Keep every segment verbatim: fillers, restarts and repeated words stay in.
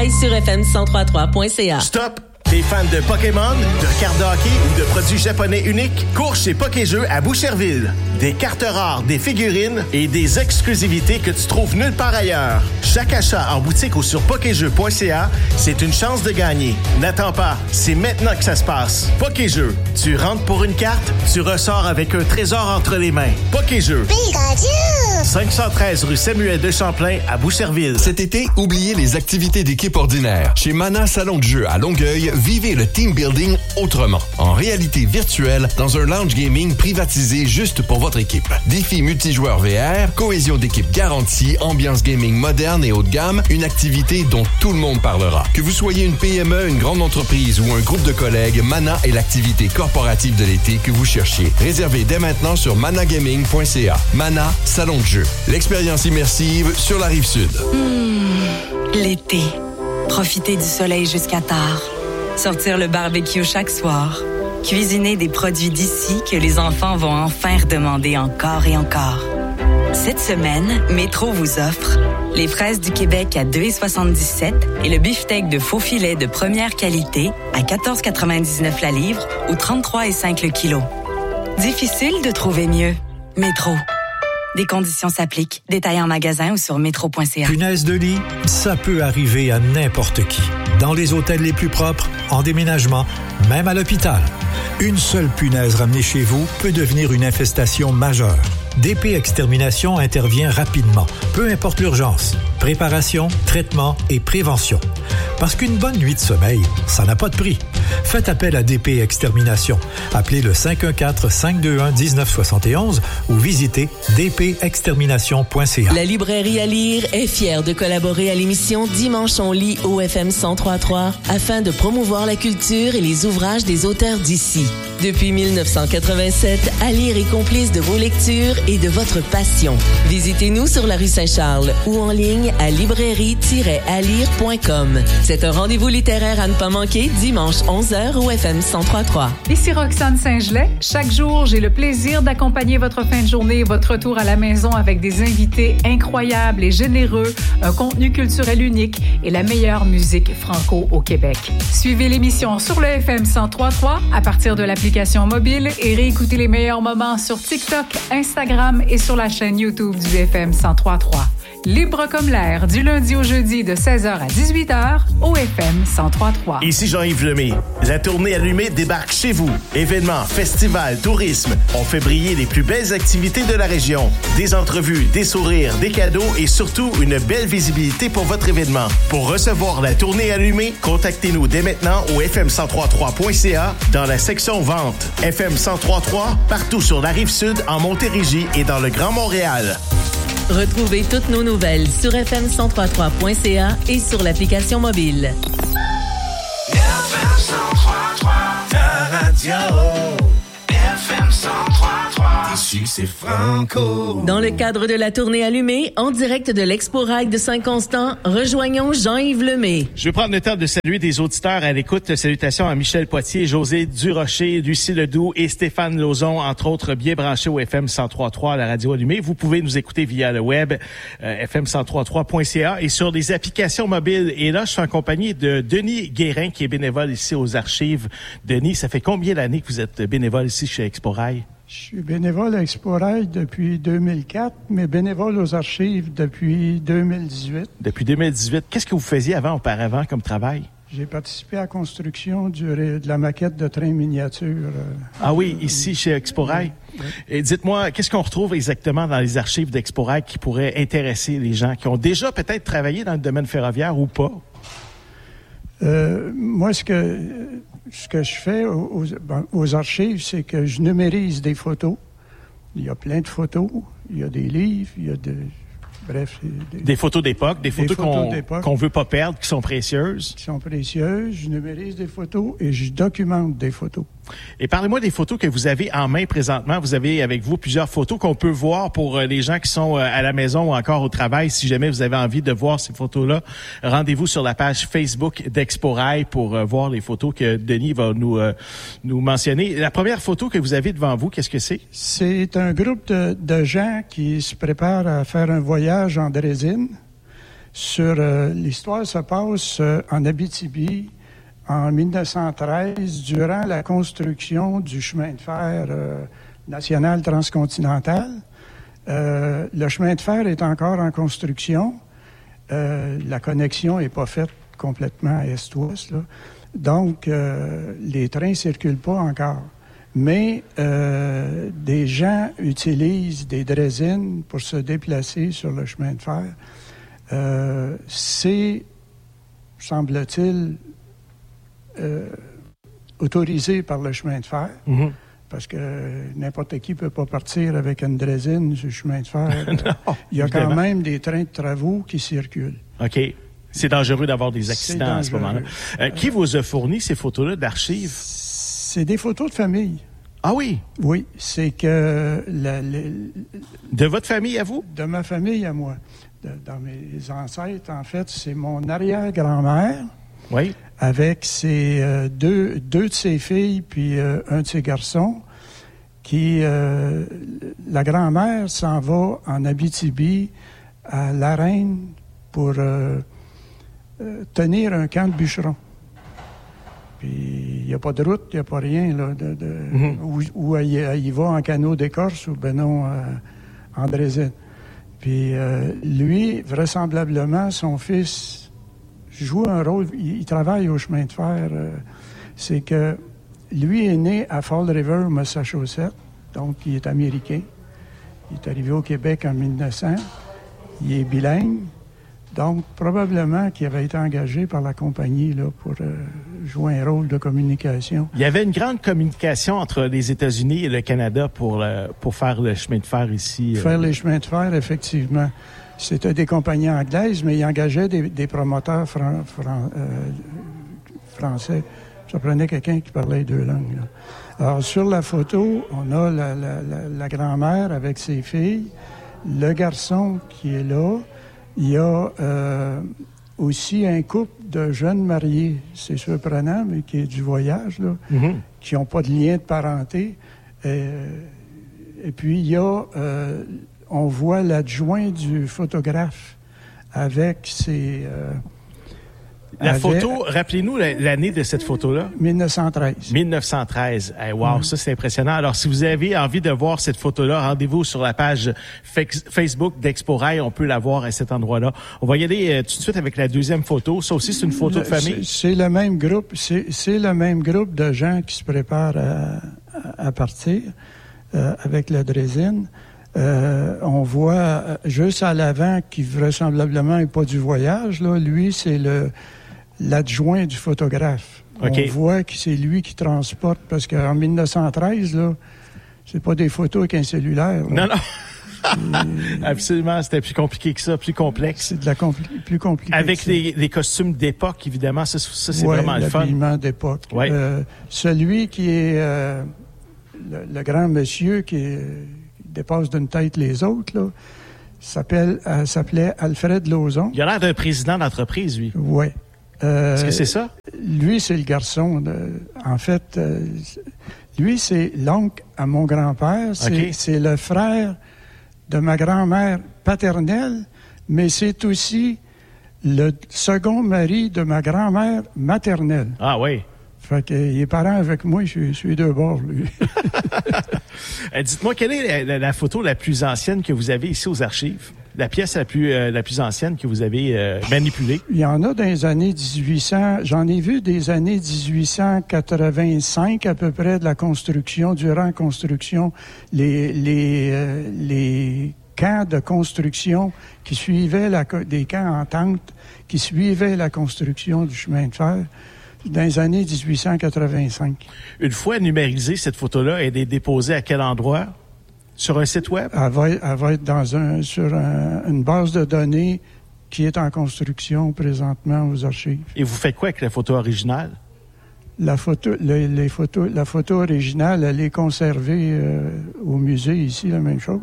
détails sur f m cent trois point trois point c a. Stop! T'es fan de Pokémon, de cartes de hockey ou de produits japonais uniques? Cours chez Pokéjeux à Boucherville. Des cartes rares, des figurines et des exclusivités que tu trouves nulle part ailleurs. Chaque achat en boutique ou sur pokéjeux point c a, c'est une chance de gagner. N'attends pas, c'est maintenant que ça se passe. Pokéjeux, tu rentres pour une carte, tu ressors avec un trésor entre les mains. Pokéjeux. cinq cent treize rue Samuel de Champlain à Boucherville. Cet été, oubliez les activités d'équipe ordinaires. Chez Mana Salon de jeu à Longueuil, vivez le team building autrement. En réalité virtuelle, dans un lounge gaming privatisé juste pour votre équipe. Défis multijoueurs V R, cohésion d'équipe garantie, ambiance gaming moderne et haut de gamme, une activité dont tout le monde parlera. Que vous soyez une P M E, une grande entreprise ou un groupe de collègues, Mana est l'activité corporative de l'été que vous cherchiez. Réservez dès maintenant sur managaming point c a. Mana Salon de jeu. L'expérience immersive sur la Rive-Sud. Mmh, l'été. Profiter du soleil jusqu'à tard. Sortir le barbecue chaque soir. Cuisiner des produits d'ici que les enfants vont enfin redemander encore et encore. Cette semaine, Métro vous offre les fraises du Québec à deux dollars soixante-dix-sept et le beefsteak de faux filet de première qualité à quatorze quatre-vingt-dix-neuf la livre ou trente-trois virgule cinq le kilo. Difficile de trouver mieux. Métro. Des conditions s'appliquent. Détails en magasin ou sur métro point c a. Punaise de lit, ça peut arriver à n'importe qui. Dans les hôtels les plus propres, en déménagement, même à l'hôpital. Une seule punaise ramenée chez vous peut devenir une infestation majeure. D P Extermination intervient rapidement, peu importe l'urgence. Préparation, traitement et prévention. Parce qu'une bonne nuit de sommeil, ça n'a pas de prix. Faites appel à D P Extermination. Appelez le cinq un quatre, cinq deux un, un neuf sept un ou visitez d p extermination point c a. La librairie à lire est fière de collaborer à l'émission Dimanche on lit au F M cent trois point trois afin de promouvoir la culture et les ouvrages des auteurs d'ici. Depuis mille neuf cent quatre-vingt-sept, à lire est complice de vos lectures et de votre passion. Visitez-nous sur la rue Saint-Charles ou en ligne à librairie tiret à lire point com. C'est un rendez-vous littéraire à ne pas manquer dimanche onze heures au F M cent trois point trois. Ici Roxane Saint-Gelais. Chaque jour, j'ai le plaisir d'accompagner votre fin de journée et votre retour à la maison avec des invités incroyables et généreux, un contenu culturel unique et la meilleure musique franco au Québec. Suivez l'émission sur le F M cent trois point trois à partir de l'application mobile et réécoutez les meilleurs moments sur TikTok, Instagram et sur la chaîne YouTube du F M cent trois point trois. Libre comme l'air, du lundi au jeudi de seize heures à dix-huit heures au F M cent trois point trois. Ici Jean-Yves Lemay. La tournée allumée débarque chez vous. Événements, festivals, tourisme. On fait briller les plus belles activités de la région. Des entrevues, des sourires, des cadeaux et surtout une belle visibilité pour votre événement. Pour recevoir la tournée allumée, contactez-nous dès maintenant au f m cent trois point trois point c a dans la section vente. F M cent trois point trois, partout sur la Rive-Sud, en Montérégie et dans le Grand Montréal. Retrouvez toutes nos nouvelles sur f m cent trois point trois point c a et sur l'application mobile. F M cent trois point trois, ta radio. F M cent trois point trois, ici c'est Franco. Dans le cadre de la tournée allumée, en direct de l'Expo Rail de Saint-Constant, rejoignons Jean-Yves Lemay. Je vais prendre le temps de saluer des auditeurs à l'écoute. Salutations à Michel Poitier, José Durocher, Lucie Ledoux et Stéphane Lauzon, entre autres, bien branchés au F M cent trois point trois à la radio allumée. Vous pouvez nous écouter via le web, euh, f m cent trois point trois point c a et sur des applications mobiles. Et là, je suis en compagnie de Denis Guérin, qui est bénévole ici aux Archives. Denis, ça fait combien d'années que vous êtes bénévole ici chez Expo Rail? Je suis bénévole à Expo Rail depuis deux mille quatre, mais bénévole aux Archives depuis deux mille dix-huit. Depuis deux mille dix-huit. Qu'est-ce que vous faisiez avant, auparavant, comme travail? J'ai participé à la construction du, de la maquette de train miniature. Euh, ah oui, ici, chez Expo Rail. Oui, oui. Et dites-moi, qu'est-ce qu'on retrouve exactement dans les archives d'Expo Rail qui pourrait intéresser les gens qui ont déjà peut-être travaillé dans le domaine ferroviaire ou pas? Euh, moi, ce que... Ce que je fais aux, aux archives, c'est que je numérise des photos. Il y a plein de photos, il y a des livres, il y a de... Bref... Des, des photos d'époque, des, des photos, photos qu'on, d'époque, qu'on veut pas perdre, qui sont précieuses. Qui sont précieuses. Je numérise des photos et je documente des photos. Et parlez-moi des photos que vous avez en main présentement. Vous avez avec vous plusieurs photos qu'on peut voir pour les gens qui sont à la maison ou encore au travail. Si jamais vous avez envie de voir ces photos-là, rendez-vous sur la page Facebook d'Expo Rail pour voir les photos que Denis va nous euh, nous mentionner. La première photo que vous avez devant vous, qu'est-ce que c'est? C'est un groupe de, de gens qui se préparent à faire un voyage en draisine. Sur euh, l'histoire se passe euh, en Abitibi en mille neuf cent treize, durant la construction du chemin de fer euh, national transcontinental. Euh, le chemin de fer est encore en construction. Euh, la connexion n'est pas faite complètement est-ouest, là. Donc, euh, les trains ne circulent pas encore. Mais euh, des gens utilisent des draisines pour se déplacer sur le chemin de fer. Euh, c'est, semble-t-il, euh, autorisé par le chemin de fer, mm-hmm. parce que n'importe qui ne peut pas partir avec une draisine sur le chemin de fer. Non, il y a évidemment. quand même des trains de travaux qui circulent. OK. C'est dangereux d'avoir des accidents à ce moment-là. Euh, qui vous a fourni ces photos-là d'archives? C'est des photos de famille. Ah oui? Oui, c'est que... La, la, de votre famille à vous? De ma famille à moi. De, dans mes ancêtres, en fait, c'est mon arrière-grand-mère. Oui. Avec ses euh, deux, deux de ses filles, puis euh, un de ses garçons, qui... Euh, la grand-mère s'en va en Abitibi, à La Reine, pour euh, euh, tenir un camp de bûcherons. Puis il n'y a pas de route, il n'y a pas rien, là, de, de, mm-hmm. où, où elle, elle y va en canot d'écorce ou ben non, euh, en draisine. Puis euh, lui, vraisemblablement, son fils joue un rôle, il, il travaille au chemin de fer. Euh, c'est que lui est né à Fall River, Massachusetts, donc il est américain. Il est arrivé au Québec en mille neuf cents. Il est bilingue. Donc, probablement qu'il avait été engagé par la compagnie là, pour euh, jouer un rôle de communication. Il y avait une grande communication entre les États-Unis et le Canada pour, le, pour faire le chemin de fer ici. Euh... Faire les chemins de fer, effectivement. C'était des compagnies anglaises, mais il engageait des, des promoteurs fran, fran, euh, français. Ça prenait quelqu'un qui parlait deux langues. Là. Alors, sur la photo, on a la, la, la, la grand-mère avec ses filles, le garçon qui est là. Il y a euh, aussi un couple de jeunes mariés, c'est surprenant, mais qui est du voyage, là, mm-hmm. qui n'ont pas de lien de parenté. Et, et puis, il y a, euh, on voit l'adjoint du photographe avec ses... Euh, La avec, photo, rappelez-nous l'année de cette photo-là. mille neuf cent treize. mille neuf cent treize. Hey, wow, mm. ça c'est impressionnant. Alors, si vous avez envie de voir cette photo-là, rendez-vous sur la page Facebook d'Expo Rail. On peut la voir à cet endroit-là. On va y aller euh, tout de suite avec la deuxième photo. Ça aussi, c'est une photo le, de famille. C'est, c'est le même groupe. C'est, c'est le même groupe de gens qui se préparent à, à, à partir euh, avec la draisine. Euh, on voit euh, juste à l'avant, qui vraisemblablement n'est pas du voyage, là. Lui, c'est le l'adjoint du photographe. Okay. On voit que c'est lui qui transporte, parce qu'en mille neuf cent treize, là, c'est pas des photos avec un cellulaire. Là. Non, non. Et... Absolument, c'était plus compliqué que ça, plus complexe. C'est de la compli- plus compliqué. Avec les, les costumes d'époque, évidemment, ça, ça c'est ouais, vraiment le fun. L'habillement d'époque. Ouais. Euh, celui qui est euh, le, le grand monsieur qui, est, qui dépasse d'une tête les autres, là, s'appelle, euh, s'appelait Alfred Lauzon. Il a l'air d'un président d'entreprise, lui. Oui. Euh, Est-ce que c'est ça? Lui, c'est le garçon. De, en fait, euh, lui, c'est l'oncle à mon grand-père. C'est, okay. c'est le frère de ma grand-mère paternelle, mais c'est aussi le second mari de ma grand-mère maternelle. Ah oui. Fait qu'il est parent avec moi, je suis deux bords, lui. Dites-moi, quelle est la, la, la photo la plus ancienne que vous avez ici aux archives? La pièce la plus euh, la plus ancienne que vous avez euh, manipulée? Il y en a dans les années dix-huit cents. J'en ai vu des années dix-huit cent quatre-vingt-cinq à peu près de la construction, durant la construction, les les euh, les camps de construction qui suivaient la des camps en tente qui suivaient la construction du chemin de fer. Dans les années dix-huit cent quatre-vingt-cinq. Une fois numérisée, cette photo-là, elle est déposée à quel endroit? Sur un site web? Elle va, elle va être dans un, sur un, une base de données qui est en construction présentement aux archives. Et vous faites quoi avec la photo originale? La photo, les, les photos, la photo originale, elle est conservée euh, au musée ici, la même chose, là.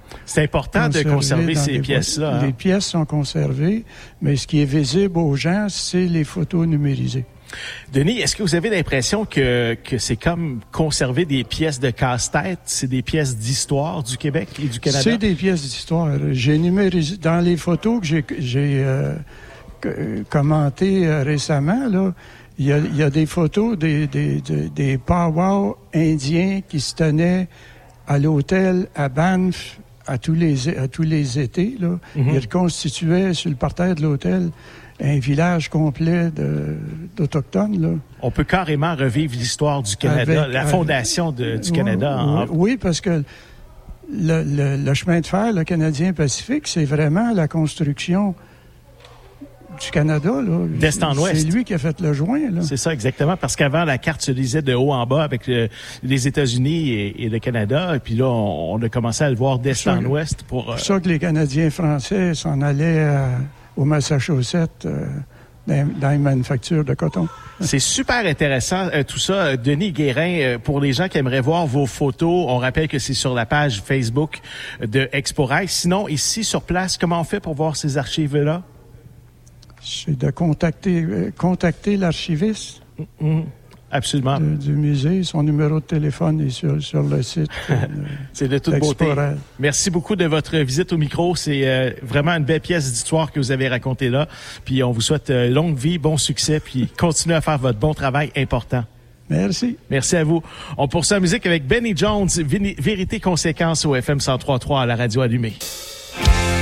C'est important de conserver ces pièces-là. Les hein? pièces sont conservées, mais ce qui est visible aux gens, c'est les photos numérisées. Denis, est-ce que vous avez l'impression que, que c'est comme conserver des pièces de casse-tête? C'est des pièces d'histoire du Québec et du Canada? C'est des pièces d'histoire. J'ai numérisé, dans les photos que j'ai, j'ai euh, commentées euh, récemment, là, il y a, il y a des photos des, des, des, des pow-wow indiens qui se tenaient à l'hôtel à Banff à tous les, à tous les étés. Là. Mm-hmm. Ils reconstituaient sur le parterre de l'hôtel un village complet de, d'Autochtones. Là. On peut carrément revivre l'histoire du Canada, Avec, la fondation de, du oui, Canada. En... Oui, parce que le, le, le chemin de fer, le Canadien-Pacifique, c'est vraiment la construction du Canada. Là. D'est en ouest. C'est lui qui a fait le joint. Là. C'est ça, exactement. Parce qu'avant, la carte se lisait de haut en bas avec le, les États-Unis et, et le Canada. Et puis là, on, on a commencé à le voir d'est en ouest. Pour, C'est pour ça que les Canadiens français s'en allaient à, au Massachusetts euh, dans, dans les manufactures de coton. C'est super intéressant euh, tout ça. Denis Guérin, euh, pour les gens qui aimeraient voir vos photos, on rappelle que c'est sur la page Facebook de Exporail. Sinon, ici, sur place, comment on fait pour voir ces archives-là? C'est de contacter, euh, contacter l'archiviste. Mmh, absolument. De, du musée. Son numéro de téléphone est sur, sur le site. Euh, c'est de toute beauté. Merci beaucoup de votre visite au micro. C'est euh, vraiment une belle pièce d'histoire que vous avez racontée là. Puis on vous souhaite euh, longue vie, bon succès, puis continuez à faire votre bon travail important. Merci. Merci à vous. On poursuit la musique avec Benny Jones, Vérité Conséquence au F M cent trois point trois à la radio allumée.